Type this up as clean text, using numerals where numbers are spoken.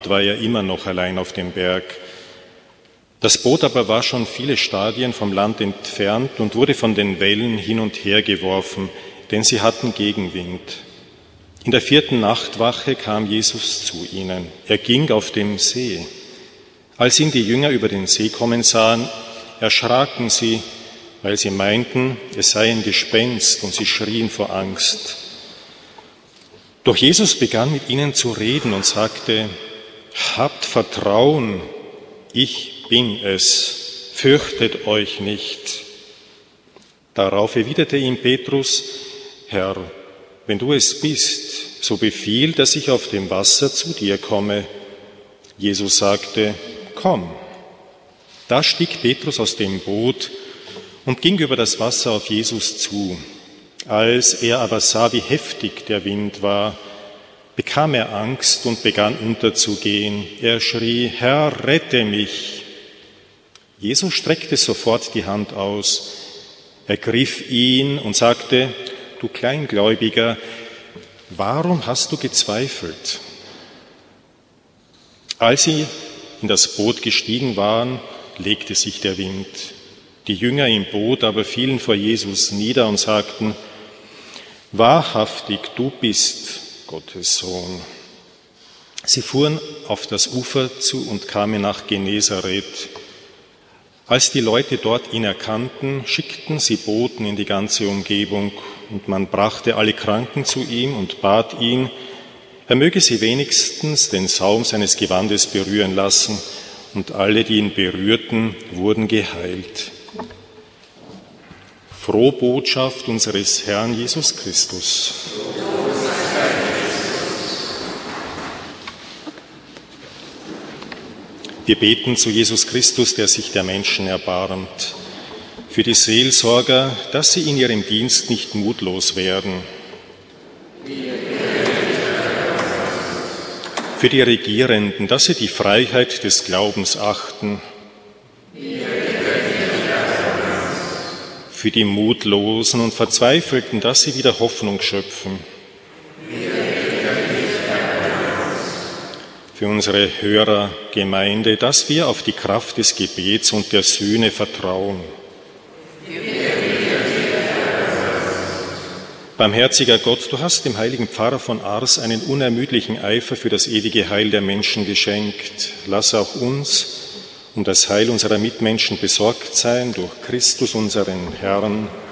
war er immer noch allein auf dem Berg. Das Boot aber war schon viele Stadien vom Land entfernt und wurde von den Wellen hin und her geworfen, denn sie hatten Gegenwind. In der 4. Nachtwache kam Jesus zu ihnen. Er ging auf dem See. Als ihn die Jünger über den See kommen sahen, erschraken sie, weil sie meinten, es sei ein Gespenst, und sie schrien vor Angst. Doch Jesus begann mit ihnen zu reden und sagte: Habt Vertrauen, ich bin es, fürchtet euch nicht. Darauf erwiderte ihm Petrus: Herr, wenn du es bist, so befiehl, dass ich auf dem Wasser zu dir komme. Jesus sagte: Komm. Da stieg Petrus aus dem Boot und ging über das Wasser auf Jesus zu. Als er aber sah, wie heftig der Wind war, bekam er Angst und begann unterzugehen. Er schrie: Herr, rette mich! Jesus streckte sofort die Hand aus, ergriff ihn und sagte: Du Kleingläubiger, warum hast du gezweifelt? Als sie in das Boot gestiegen waren, legte sich der Wind. Die Jünger im Boot aber fielen vor Jesus nieder und sagten: Wahrhaftig, du bist Gottes Sohn. Sie fuhren auf das Ufer zu und kamen nach Genezareth. Als die Leute dort ihn erkannten, schickten sie Boten in die ganze Umgebung, und man brachte alle Kranken zu ihm und bat ihn, er möge sie wenigstens den Saum seines Gewandes berühren lassen, und alle, die ihn berührten, wurden geheilt. Frohe Botschaft unseres Herrn Jesus Christus. Wir beten zu Jesus Christus, der sich der Menschen erbarmt, für die Seelsorger, dass sie in ihrem Dienst nicht mutlos werden, für die Regierenden, dass sie die Freiheit des Glaubens achten, für die Mutlosen und Verzweifelten, dass sie wieder Hoffnung schöpfen, für unsere Hörergemeinde, dass wir auf die Kraft des Gebets und der Sühne vertrauen. Barmherziger Gott, du hast dem heiligen Pfarrer von Ars einen unermüdlichen Eifer für das ewige Heil der Menschen geschenkt. Lass auch uns um das Heil unserer Mitmenschen besorgt sein durch Christus, unseren Herrn.